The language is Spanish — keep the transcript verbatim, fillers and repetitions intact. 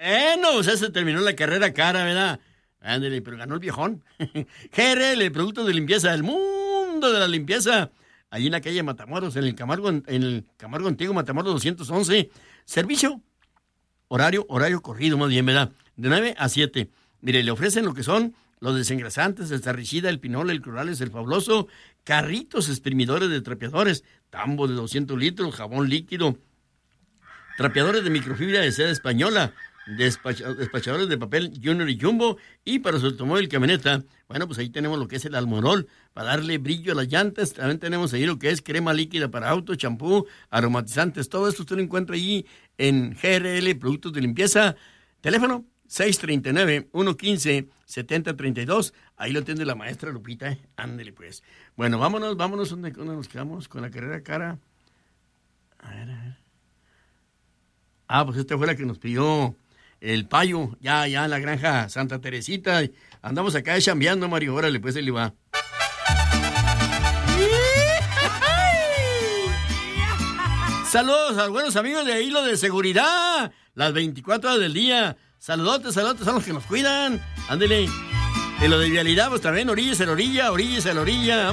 Bueno, o sea, se terminó la carrera cara, ¿verdad? Ándale, pero ganó el viejón. G R L, productos de limpieza del mundo de la limpieza. Allí en la calle Matamoros, en el Camargo, en el Camargo Antiguo, Matamoros doscientos once. Servicio, horario, horario corrido, más bien, ¿verdad? De nueve a siete. Mire, le ofrecen lo que son los desengrasantes, el sarricida, el pinol, el clorales, el fabuloso, carritos exprimidores de trapeadores, tambo de doscientos litros, jabón líquido, trapeadores de microfibra de seda española, Despacha, despachadores de papel Junior y Jumbo, y para su automóvil camioneta, bueno, pues ahí tenemos lo que es el Almorol, para darle brillo a las llantas. También tenemos ahí lo que es crema líquida para auto, champú, aromatizantes, todo esto usted lo encuentra allí en G R L, productos de limpieza. Teléfono seis tres nueve, uno uno cinco, siete cero tres dos, ahí lo atiende la maestra Lupita, ¿eh? Ándele pues. Bueno, vámonos, vámonos, ¿dónde, dónde nos quedamos? Con la carrera cara. A ver, a ver. Ah, pues esta fue la que nos pidió el Payo, ya, ya en la granja Santa Teresita. Andamos acá chambeando, Mario. Órale, pues él va. Saludos a los buenos amigos de Hilo de Seguridad, las veinticuatro horas del día. Saludotes, saludotes a los que nos cuidan. Ándele. En lo de vialidad, pues también orillas a la orilla, orillas a la orilla.